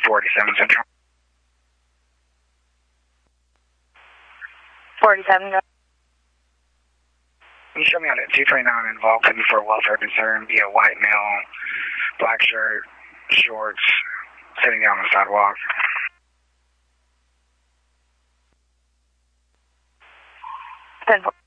47 Central. 47. Can you show me out at 229 involved? Could be for welfare concern. Be a white male, black shirt, shorts, sitting down on the sidewalk. 10-4.